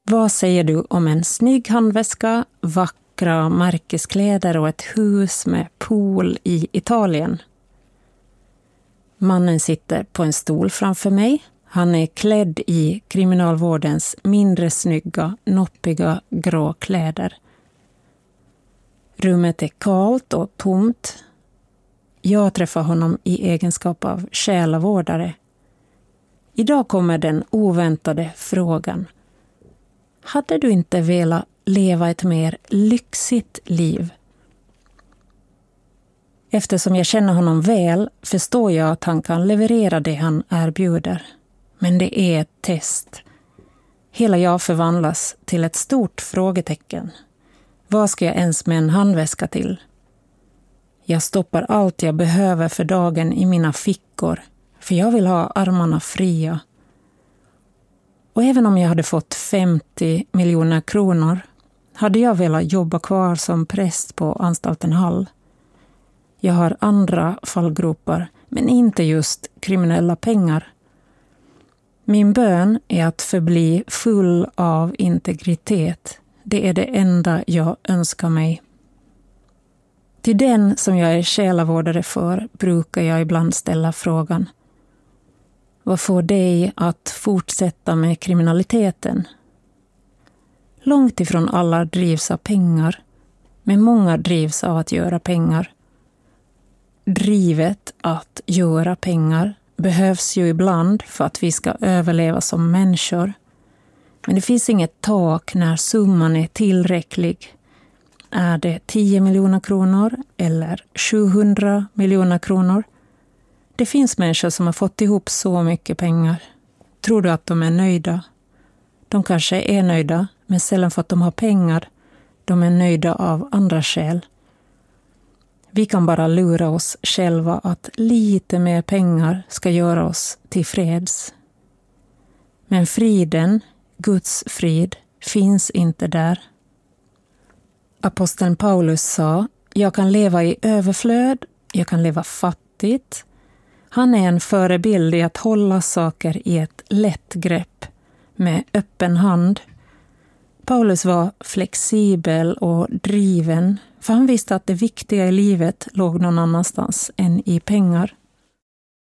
Vad säger du om en snygg handväska, vackra märkeskläder och ett hus med pool i Italien? Mannen sitter på en stol framför mig. Han är klädd i kriminalvårdens mindre snygga, noppiga grå kläder. Rummet är kallt och tomt. Jag träffar honom i egenskap av själavårdare. Idag kommer den oväntade frågan. Hade du inte velat leva ett mer lyxigt liv? Eftersom jag känner honom väl förstår jag att han kan leverera det han erbjuder. Men det är ett test. Hela jag förvandlas till ett stort frågetecken. Vad ska jag ens med en handväska till? Jag stoppar allt jag behöver för dagen i mina fickor, för jag vill ha armarna fria. Och även om jag hade fått 50 miljoner kronor hade jag velat jobba kvar som präst på anstalten Hall. Jag har andra fallgropar, men inte just kriminella pengar. Min bön är att förbli full av integritet. Det är det enda jag önskar mig. Till den som jag är själavårdare för brukar jag ibland ställa frågan: vad får dig att fortsätta med kriminaliteten? Långt ifrån alla drivs av pengar, men många drivs av att göra pengar. Drivet att göra pengar behövs ju ibland för att vi ska överleva som människor. Men det finns inget tak när summan är tillräcklig. Är det 10 miljoner kronor eller 700 miljoner kronor? Det finns människor som har fått ihop så mycket pengar. Tror du att de är nöjda? De kanske är nöjda, men sällan för att de har pengar. De är nöjda av andra skäl. Vi kan bara lura oss själva att lite mer pengar ska göra oss tillfreds. Men friden, Guds frid, finns inte där. Aposteln Paulus sa: jag kan leva i överflöd, jag kan leva fattigt. Han är en förebild i att hålla saker i ett lätt grepp med öppen hand. Paulus var flexibel och driven, för han visste att det viktiga i livet låg någon annanstans än i pengar.